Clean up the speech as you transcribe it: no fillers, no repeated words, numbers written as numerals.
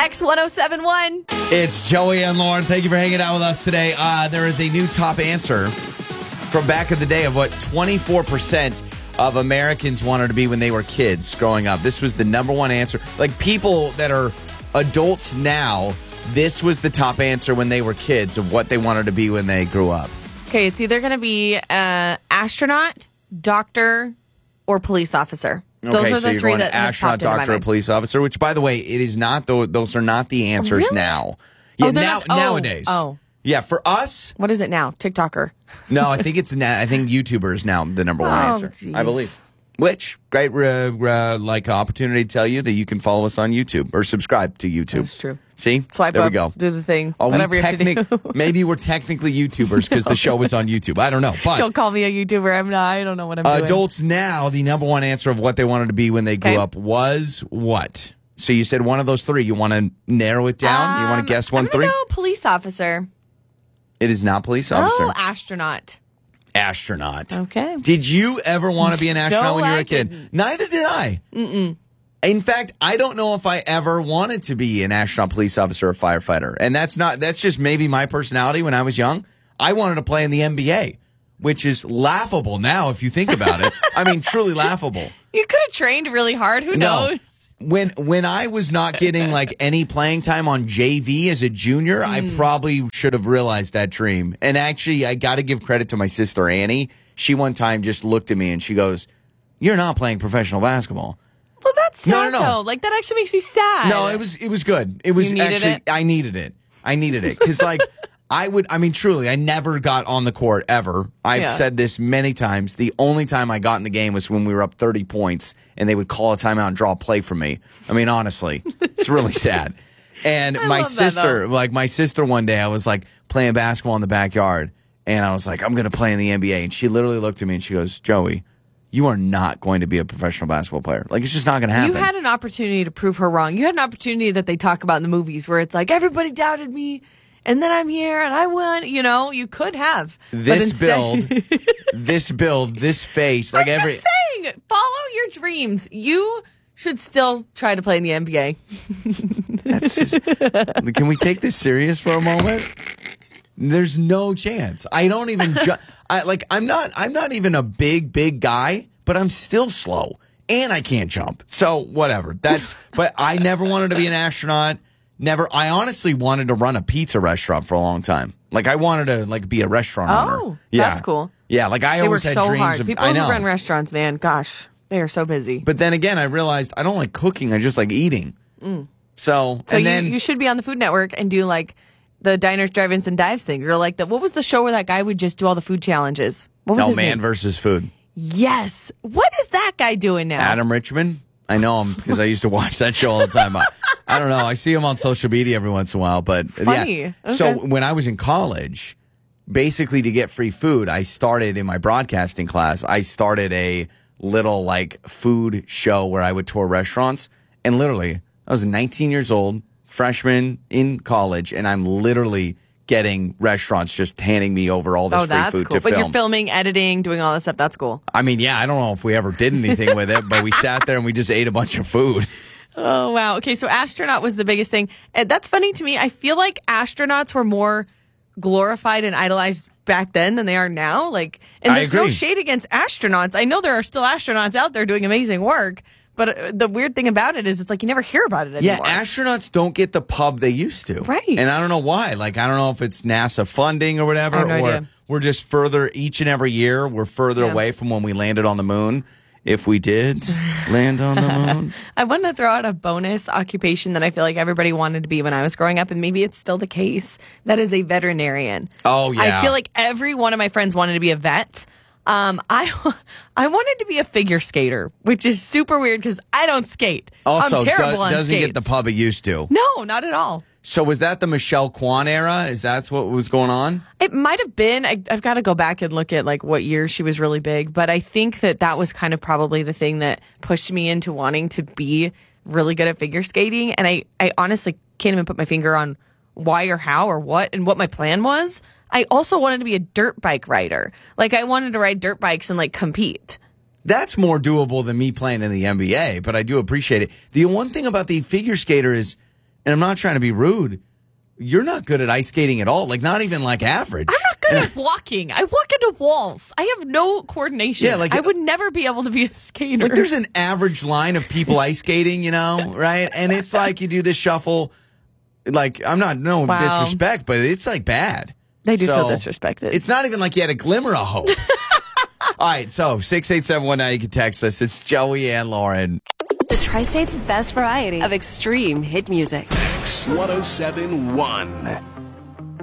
X1071. It's Joey and Lauren. Thank you for hanging out with us today. There is a new top answer from back in the day of what 24% of Americans wanted to be when they were kids growing up. This was the number one answer. Like people that are adults now, this was the top answer when they were kids of what they wanted to be when they grew up. Okay, it's either going to be astronaut, doctor, or police officer. Those are the three that astronaut, doctor, or police officer. Which, by the way, it is not. Those are not the answers really? now. Yeah, nowadays. Oh, yeah. For us, what is it now? TikToker. No, I think I think YouTuber is now the number one answer. Geez. I believe. Which great opportunity to tell you that you can follow us on YouTube or subscribe to YouTube. That's true. See, Swipe there up, we go. Do the thing. Oh, whatever you have to do. Maybe we're technically YouTubers because the show is on YouTube. I don't know. But don't call me a YouTuber. I'm not. I don't know what I'm doing. Adults now, the number one answer of what they wanted to be when they grew up was what? So you said one of those three. You want to narrow it down? You want to guess one, three? No, police officer. It is not police officer. Oh, astronaut. Astronaut. Okay. Did you ever want to be an astronaut No, when you were I a kid? didn't. Neither did I. Mm-mm. In fact, I don't know if I ever wanted to be an astronaut, police officer, or firefighter. And that's just maybe my personality when I was young. I wanted to play in the NBA, which is laughable now if you think about it. I mean, truly laughable. You could have trained really hard. Who knows? When I was not getting like any playing time on JV as a junior, I probably should have realized that dream. And actually, I got to give credit to my sister, Annie. She one time just looked at me and she goes, "You're not playing professional basketball." Well, that's sad, No. though. Like, that actually makes me sad. No, it was good. It was You needed actually, it? I needed it. Because, like, truly, I never got on the court ever. I've said this many times. The only time I got in the game was when we were up 30 points and they would call a timeout and draw a play from me. I mean, honestly, it's really sad. And my sister, one day, I was like playing basketball in the backyard and I was like, I'm going to play in the NBA. And she literally looked at me and she goes, "Joey, you are not going to be a professional basketball player. Like, it's just not going to happen." You had an opportunity to prove her wrong. You had an opportunity that they talk about in the movies where it's like, everybody doubted me, and then I'm here, and I won. You know, you could have. This build, this face. Like I'm just saying, follow your dreams. You should still try to play in the NBA. Can we take this serious for a moment? There's no chance. I don't even I'm not even a big guy, but I'm still slow and I can't jump. So whatever. But I never wanted to be an astronaut. Never. I honestly wanted to run a pizza restaurant for a long time. Like I wanted to be a restaurant owner. Oh, that's cool. Yeah, like I always had dreams hard. of People who run restaurants, man, gosh, they are so busy. But then again, I realized I don't like cooking. I just like eating. So you should be on the Food Network and do like the diners, drive-ins, and dives thing. You're like, what was the show where that guy would just do all the food challenges? What was his Man name? versus Food. Yes. What is that guy doing now? Adam Richman. I know him because I used to watch that show all the time. I don't know. I see him on social media every once in a while. But Funny. Yeah. Okay. So when I was in college, basically to get free food, I started in my broadcasting class. I started a little food show where I would tour restaurants. And literally, I was 19 years old, freshman in college, and I'm literally getting restaurants just handing me over all this free food cool. to film. But you're filming, editing, doing all this stuff. That's cool. I mean, yeah, I don't know if we ever did anything with it, but we sat there and we just ate a bunch of food. Oh, wow. Okay, so astronaut was the biggest thing. And that's funny to me. I feel like astronauts were more glorified and idolized back then than they are now. And there's no shade against astronauts. I know there are still astronauts out there doing amazing work. But the weird thing about it is it's like you never hear about it anymore. Yeah, astronauts don't get the pub they used to. Right. And I don't know why. I don't know if it's NASA funding or whatever. I have no idea. We're just further, each and every year, we're further away from when we landed on the moon. If we did land on the moon. I wanted to throw out a bonus occupation that I feel like everybody wanted to be when I was growing up, and maybe it's still the case. That is a veterinarian. Oh, yeah. I feel like every one of my friends wanted to be a vet. I wanted to be a figure skater, which is super weird because I don't skate. Also, I'm terrible on doesn't skates. get the pub it used to. No, not at all. So was that the Michelle Kwan era? Is that what was going on? It might have been. I've got to go back and look at what year she was really big. But I think that was kind of probably the thing that pushed me into wanting to be really good at figure skating. And I honestly can't even put my finger on why or how or what and what my plan was. I also wanted to be a dirt bike rider. I wanted to ride dirt bikes and compete. That's more doable than me playing in the NBA, but I do appreciate it. The one thing about the figure skater is and I'm not trying to be rude, you're not good at ice skating at all. Like, not even like average. I'm not good at walking. I walk into walls. I have no coordination. Yeah, like, I would never be able to be a skater. Like, there's an average line of people ice skating, you know, right? And it's like you do this shuffle. Like, I'm not, disrespect, but it's like bad. They do feel disrespected. It's not even like you had a glimmer of hope. All right, so 68719, you can text us. It's Joey and Lauren. The Tri-State's best variety of extreme hit music. X 107.1.